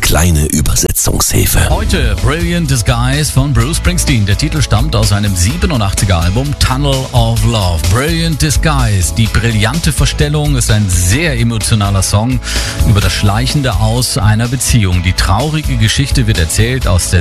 kleine Übersetzungshilfe. Heute Brilliant Disguise von Bruce Springsteen. Der Titel stammt aus seinem 87er Album Tunnel of Love. Brilliant Disguise, die brillante Verstellung, ist ein sehr emotionaler Song über das Schleichende aus einer Beziehung. Die traurige Geschichte wird erzählt aus der